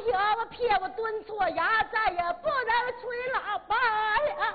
票，我撇我蹲错呀，再也不能吹喇叭了。